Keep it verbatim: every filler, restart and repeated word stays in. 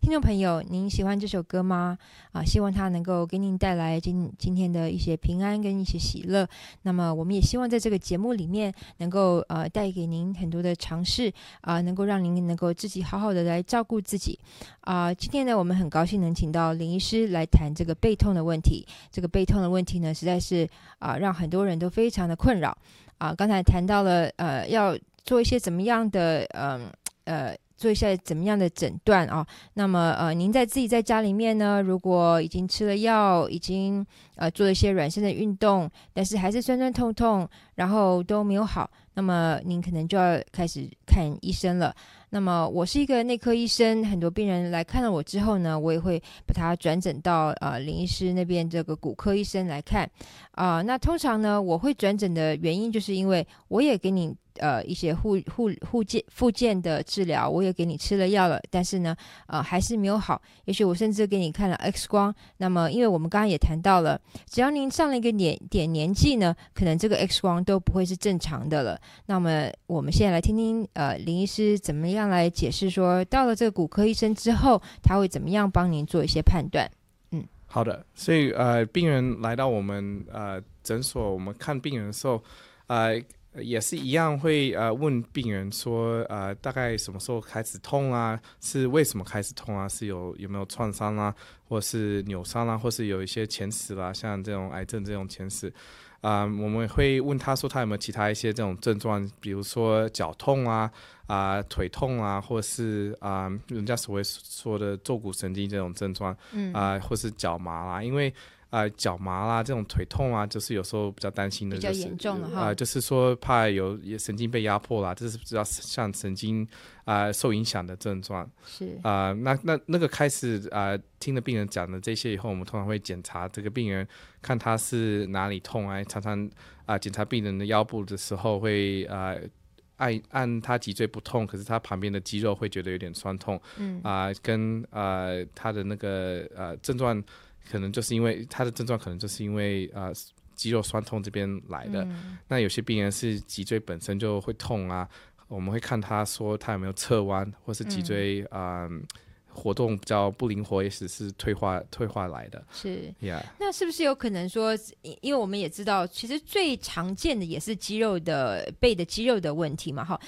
听众朋友，您喜欢这首歌吗？啊，希望它能够给您带来今今天的一些平安跟一些喜乐。那么我们也希望在这个节目里面能够呃带给您很多的尝试啊、呃，能够让您能够自己好好的来照顾自己啊、呃。今天呢，我们很高兴能请到林医师来谈这个背痛的问题。这个背痛的问题呢，实在是啊、呃、让很多人都非常的困扰啊、呃。刚才谈到了呃要做一些怎么样的嗯 呃, 呃做一下怎么样的诊断啊？那么呃，您在自己在家里面呢，如果已经吃了药，已经呃做了一些软身的运动，但是还是酸酸痛痛，然后都没有好，那么您可能就要开始看医生了。那么我是一个内科医生，很多病人来看了我之后呢，我也会把他转诊到呃林医师那边这个骨科医生来看啊、呃。那通常呢，我会转诊的原因就是因为我也给你呃一些护护护健复健的治疗，我也给你吃了药了，但是呢呃还是没有好。也许我甚至给你看了 X 光，那么因为我们刚刚也谈到了，只要您上了一个年点年纪呢，可能这个 X 光都不会是正常的了。那么我们现在来听听呃林医师怎么样来解释说，到了这个骨科医生之后，他会怎么样帮您做一些判断。嗯， 好的。所以呃病人来到我们呃诊所，我们看病人的时候呃也是一样会呃问病人说呃大概什么时候开始痛啊，是为什么开始痛啊，是有有没有创伤啊，或是扭伤啊，或是有一些前史啦，像这种癌症这种前史啊、呃，我们会问他说他有没有其他一些这种症状，比如说脚痛啊啊、呃、腿痛啊，或是啊、呃、人家所谓说的坐骨神经这种症状嗯啊、呃，或是脚麻啦，因为呃，脚麻啦，这种腿痛啊，就是有时候比较担心的、就是， 比较严重了哈。 呃，就是说怕有神经被压迫啦，这是比较像神经啊、呃、受影响的症状。 是啊、呃，那那那个开始啊、呃，听了病人讲的这些以后，我们通常会检查这个病人，看他是哪里痛啊。常常啊，检、呃、查病人的腰部的时候会啊。呃按按他脊椎不痛，可是他旁边的肌肉会觉得有点酸痛， 嗯啊、呃，跟呃他的那个呃症状，可能就是因为他的症状可能就是因为呃肌肉酸痛这边来的。 嗯、 那有些病人是脊椎本身就会痛啊，我们会看他说他有没有侧弯，或是脊椎啊。嗯呃活动比较不灵活，也许是退化退化来的。 是、 yeah. 那是不是有可能说，因为我们也知道其实最常见的也是肌肉的背的肌肉的问题嘛，